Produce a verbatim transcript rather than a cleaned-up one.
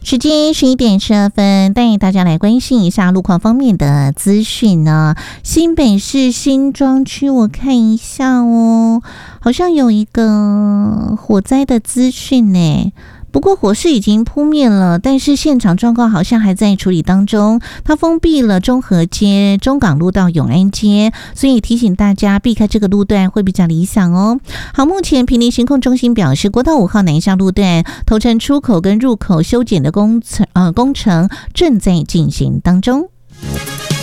时间十一点十二分，带大家来关心一下路况方面的资讯呢。新北市新庄区，我看一下哦，好像有一个火灾的资讯呢。不过火势已经扑灭了，但是现场状况好像还在处理当中。它封闭了中和街、中港路到永安街，所以提醒大家避开这个路段会比较理想哦。好，目前坪林行控中心表示，国道五号南向路段头城出口跟入口修剪的工程呃工程正在进行当中。